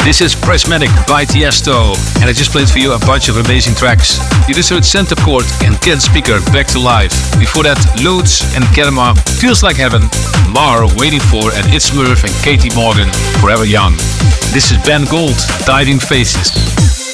This is Prismatic by Tiesto, and I just played for you a bunch of amazing tracks. You just heard Center Court and Ken Speaker, Back to Life. Before that, Loads and Kerma, Feels Like Heaven, Mar, Waiting For, and It's Murph and Katie Morgan, Forever Young. This is Ben Gold, Diving Faces.